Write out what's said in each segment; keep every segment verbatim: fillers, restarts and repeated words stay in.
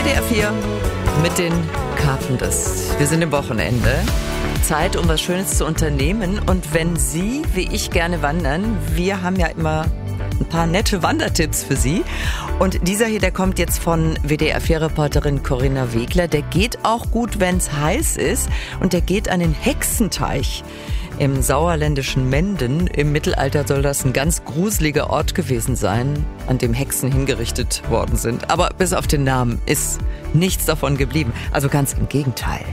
D R vier mit den Carpenters. Wir sind im Wochenende. Zeit, um was Schönes zu unternehmen. Und wenn Sie, wie ich, gerne wandern, wir haben ja immer ein paar nette Wandertipps für Sie. Und dieser hier, der kommt jetzt von W D R vier-Reporterin Corinna Wegler. Der geht auch gut, wenn es heiß ist. Und der geht an den Hexenteich im sauerländischen Menden. Im Mittelalter soll das ein ganz gruseliger Ort gewesen sein, an dem Hexen hingerichtet worden sind. Aber bis auf den Namen ist nichts davon geblieben. Also ganz im Gegenteil.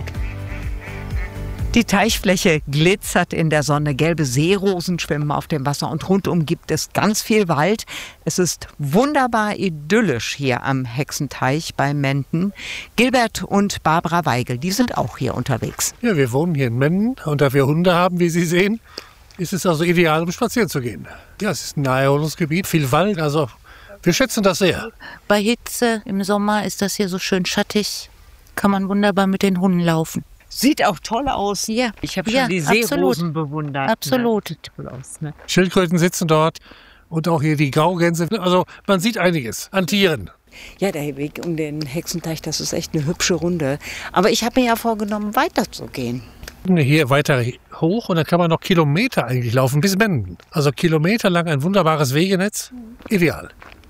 Die Teichfläche glitzert in der Sonne, gelbe Seerosen schwimmen auf dem Wasser und rundum gibt es ganz viel Wald. Es ist wunderbar idyllisch hier am Hexenteich bei Menden. Gilbert und Barbara Weigel, die sind auch hier unterwegs. Ja, wir wohnen hier in Menden und da wir Hunde haben, wie Sie sehen, ist es also ideal, um spazieren zu gehen. Ja, es ist ein Naherholungsgebiet, viel Wald, also wir schätzen das sehr. Bei Hitze im Sommer ist das hier so schön schattig, kann man wunderbar mit den Hunden laufen. Sieht auch toll aus. Ja. Ich habe schon ja, die Seerosen absolut. bewundert. Absolut. Ja, sieht toll aus, ne? Schildkröten sitzen dort und auch hier die Graugänse. Also man sieht einiges an Tieren. Ja, der Weg um den Hexenteich, das ist echt eine hübsche Runde. Aber ich habe mir ja vorgenommen, weiterzugehen. Hier weiter hoch und dann kann man noch Kilometer eigentlich laufen bis Menden. Also kilometerlang ein wunderbares Wegenetz. Ideal.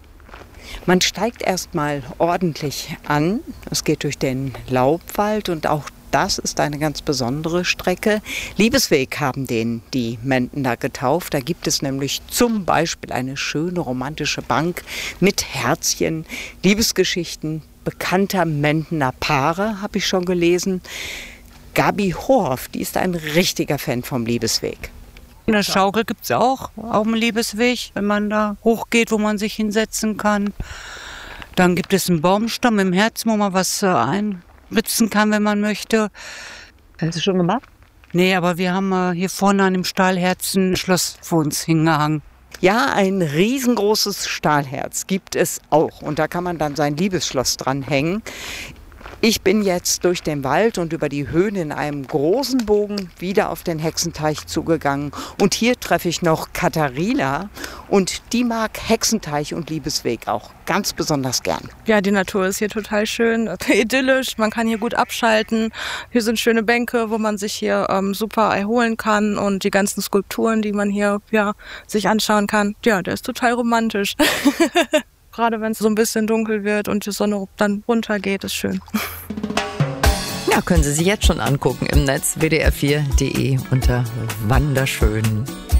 Man steigt erstmal ordentlich an. Es geht durch den Laubwald und auch das ist eine ganz besondere Strecke. Liebesweg haben den die Mendener getauft. Da gibt es nämlich zum Beispiel eine schöne romantische Bank mit Herzchen, Liebesgeschichten bekannter Mendener Paare, habe ich schon gelesen. Gabi Horf, die ist ein richtiger Fan vom Liebesweg. Eine Schaukel gibt es auch auf dem Liebesweg, wenn man da hochgeht, wo man sich hinsetzen kann. Dann gibt es einen Baumstamm im Herzen, wo man was äh, einritzen kann, wenn man möchte. Hast du schon gemacht? Nee, aber wir haben äh, hier vorne an dem Stahlherzen ein Schloss vor uns hingehangen. Ja, ein riesengroßes Stahlherz gibt es auch. Und da kann man dann sein Liebesschloss dranhängen. Ich bin jetzt durch den Wald und über die Höhen in einem großen Bogen wieder auf den Hexenteich zugegangen. Und hier treffe ich noch Katharina und die mag Hexenteich und Liebesweg auch ganz besonders gern. Ja, die Natur ist hier total schön, idyllisch, man kann hier gut abschalten. Hier sind schöne Bänke, wo man sich hier ähm, super erholen kann und die ganzen Skulpturen, die man hier ja, sich anschauen kann. Ja, der ist total romantisch. Gerade wenn es so ein bisschen dunkel wird und die Sonne dann runtergeht, ist schön. Ja, können Sie sich jetzt schon angucken im Netz w d r vier punkt d e unter Wanderschön.